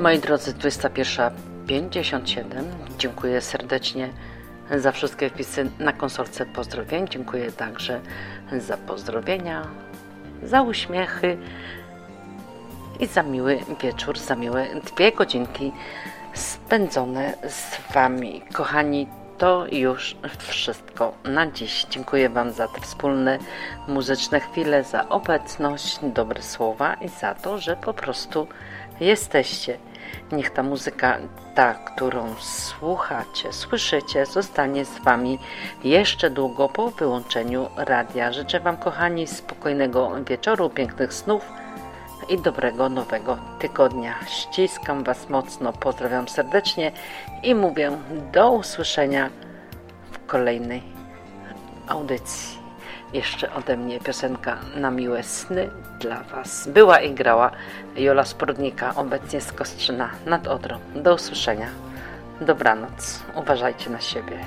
Moi drodzy, 21:57. Dziękuję serdecznie za wszystkie wpisy na konsolce pozdrowień. Dziękuję także za pozdrowienia, za uśmiechy i za miły wieczór, za miłe 2 godzinki spędzone z Wami. Kochani, to już wszystko na dziś. Dziękuję Wam za te wspólne muzyczne chwile, za obecność, dobre słowa i za to, że po prostu jesteście. Niech ta muzyka, ta, którą słuchacie, słyszycie, zostanie z Wami jeszcze długo po wyłączeniu radia. Życzę Wam, kochani, spokojnego wieczoru, pięknych snów i dobrego nowego tygodnia. Ściskam Was mocno, pozdrawiam serdecznie i mówię do usłyszenia w kolejnej audycji. Jeszcze ode mnie piosenka na miłe sny dla Was. Była i grała Jola Sprodnika, obecnie z Kostrzyna nad Odrą. Do usłyszenia. Dobranoc. Uważajcie na siebie.